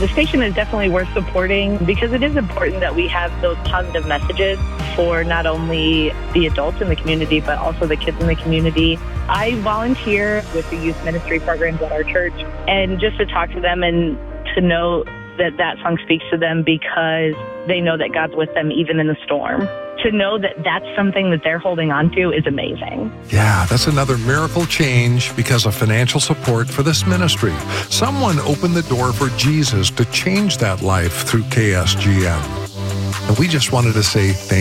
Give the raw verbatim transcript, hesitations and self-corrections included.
The station is definitely worth supporting because it is important that we have those positive messages for not only the adults in the community, but also the kids in the community. I volunteer with the youth ministry programs at our church, and just to talk to them and to know that that song speaks to them because they know that God's with them even in the storm. To know that that's something that they're holding on to is amazing. Yeah, that's another miracle change because of financial support for this ministry. Someone opened the door for Jesus to change that life through K S G N. And we just wanted to say thank you.